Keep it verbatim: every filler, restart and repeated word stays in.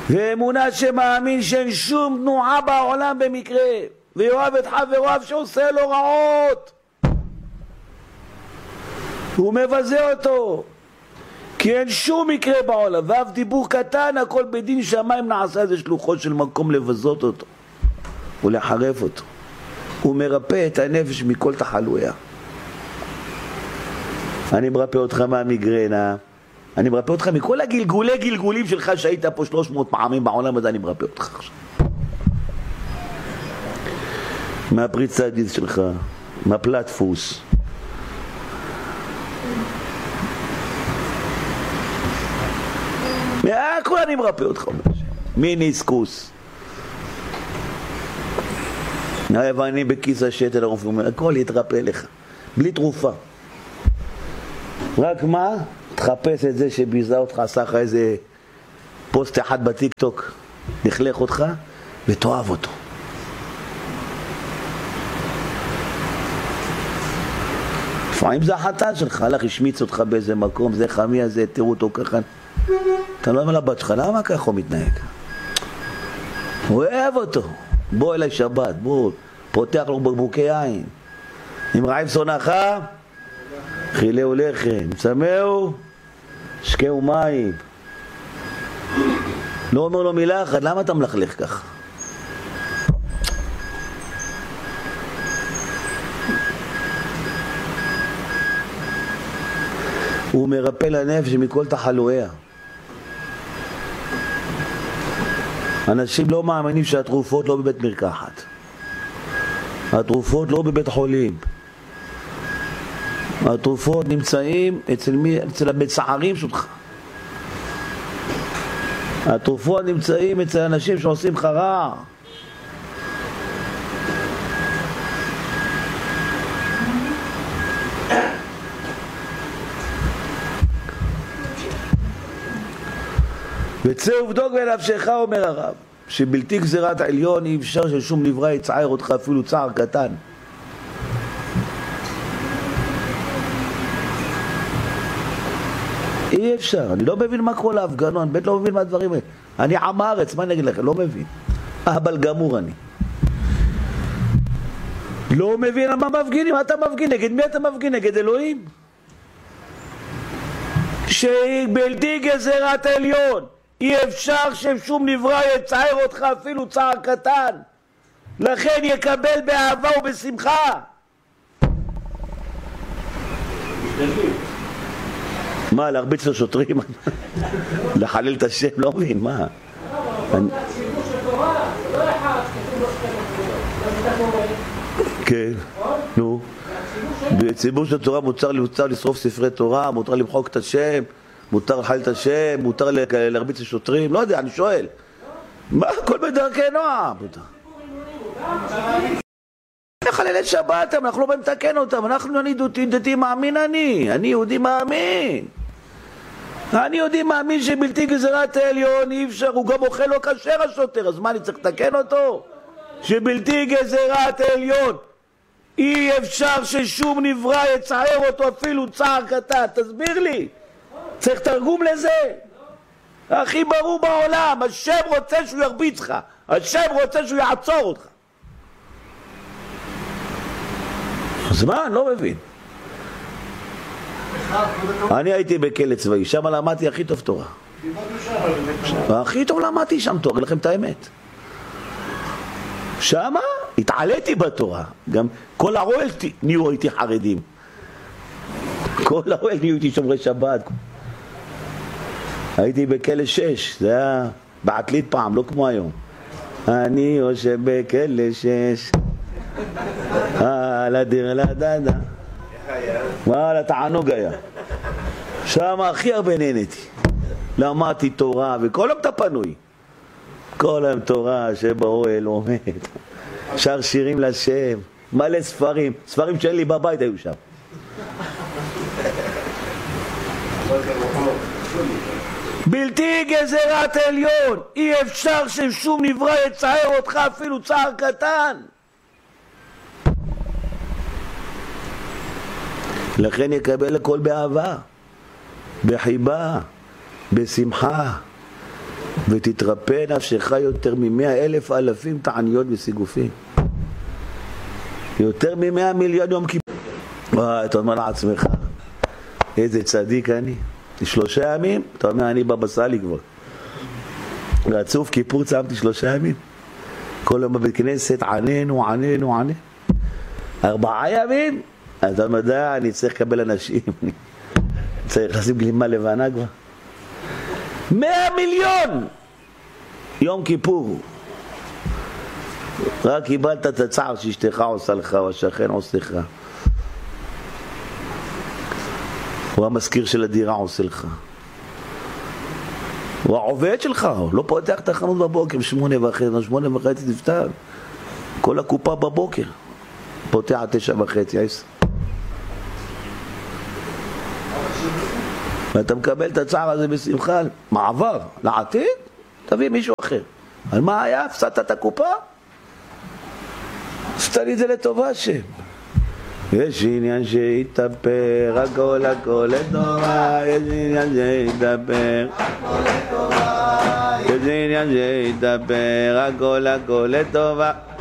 ואמונה שמאמין שאין שום תנועה בעולם במקרה, ויואב את חבריו שעושה לו רעות, הוא מבזה אותו, כי אין שום מקרה בעולם, ואף דיבור קטן הכל בדין שמיים נעשה איזה שלוחו של מקום לבזות אותו ולחרף אותו. הוא מרפא את הנפש מכל תחלויה. אני מרפא אותך מהמיגרנה, אני מרפא אותך מכל הגלגולי גלגולים שלך שהיית פה שלוש מאות פעמים בעולם הזה, אני מרפא אותך עכשיו. מהפריצת דיס שלך, מהפלטפוס. מהכל אני מרפא אותך. מיניסקוס. אני בכיס השתל הרופא אומר, הכל יתרפא לך. בלי תרופה. רק מה? תחפש את זה שביזה אותך, עשה לך איזה פוסט אחד בטיק טוק, נכלך אותך ותאהב אותו. לפעמים זה החתן שלך, הלך השמיץ אותך באיזה מקום, זה חמי הזה, תראו אותו ככה. אתה לא אומר לבת שלך, למה ככה הוא מתנהג? הוא אוהב אותו. בוא אליי שבת, בוא, פותח לו בקבוקי יין. אם רעב שונאך, חילהו לחם, צמאו, שקהו מים. לא אומר לו מילה אחת, למה אתה מלכלך ככה? הוא מרפא לנפש מכל תחלואיה. אנשים לא מאמינים שהתרופות לא בבית מרקחת. התרופות לא בבית חולים. התרופות נמצאים אצל מי? אצל המצערים שלך. התרופות נמצאים אצל אנשים שעושים לך רע. וצא ובדוק בנפשך, אומר הרב, שבלתי גזירת העליון אי אפשר ששום נברא יצער אותך אפילו צער קטן. אי אפשר, אני לא מבין מה כל ההפגנות, אני בית לא מבין מה הדברים האלה. אני עם הארץ, מה אני אגיד לכם? לא מבין. אבל גמור אני. לא מבין מה מפגינים, מה אתה מפגין? נגד מי אתה מפגין? נגד אלוהים? שבלתי גזירת העליון אי אפשר ששום נברא יצער אותך אפילו צער קטן, לכן יקבל באהבה ובשמחה. מה, להרביץ לשוטרים? לחלל את השם? לא מבין, מה? כן, נו. בציבור של תורה מותר לשרוף ספרי תורה, מותר למחוק את השם, מותר לחלל את השם, מותר להרביץ לשוטרים, לא יודע, אני שואל. מה? הכל בדרכי נועם. לחלל את שבת, אנחנו לא באים לתקן אותם, אנחנו אני דתי מאמין אני, אני יהודי מאמין. אני יהודי מאמין שבלתי גזירת העליון אי אפשר, הוא גם אוכל לו כשר השוטר, אז מה אני צריך לתקן אותו? שבלתי גזירת העליון אי אפשר ששום נברא יצער אותו אפילו צער קטן, תסביר לי. צריך תרגום לזה. הכי ברור בעולם, השם רוצה שהוא ירביץ לך, השם רוצה שהוא יעצור אותך. אז מה? אני לא מבין. אני הייתי בכלא צבאי, שם למדתי הכי טוב תורה. הכי טוב למדתי שם תורה, לכם את האמת. שמה התעליתי בתורה, גם כל האוהל נהיו איתי חרדים, כל האוהל נהיו איתי שומרי שבת. הייתי בכלא שש, זה היה בעתלית פעם, לא כמו היום. אני יושב בכלא שש, על הדיר לדדה, ועל התענוג היה. שם הכי הרבה נהניתי, למדתי תורה, וכל היום אתה פנוי, כל היום תורה שבאוהל עומד, שר שירים לשם, מלא ספרים, ספרים שאין לי בבית היו שם. בלתי גזירת עליון אי אפשר ששום נברא יצער אותך אפילו צער קטן, לכן יקבל הכל באהבה, בחיבה, בשמחה. ותתרפא נפשך יותר ממאה אלף אלפים תעניות וסיגופים. יותר ממאה מיליון יום כיפור. וואי, אתה אומר לעצמך, איזה צדיק אני. שלושה ימים, אתה אומר, אני בבא סאלי כבר. רצוף כיפור צמתי שלושה ימים. כל יום בבית כנסת, עננו, עננו, עננו. ארבעה ימים, אתה אומר, די, אני צריך לקבל אנשים. צריך לשים גלימה לבנה כבר. מאה מיליון! יום כיפור. רק קיבלת את הצער שאשתך עושה לך, או השכן עושה לך. הוא המזכיר של הדירה עושה לך. הוא העובד שלך, הוא לא פותח את החנות בבוקר, שמונה וחצי, שמונה וחצי תפתר. כל הקופה בבוקר. פותח תשע וחצי, עשר. ואתה מקבל את הצער הזה בשמחה, מעבר, לעתיד, תביא מישהו אחר. על מה היה? הפסדת את הקופה? עשתה לי את זה לטובה שם. יש עניין שיתאפר, הכל הכל לטובה, יש עניין שיתאפר, יש עניין שיתאפר, הכל הכל לטובה.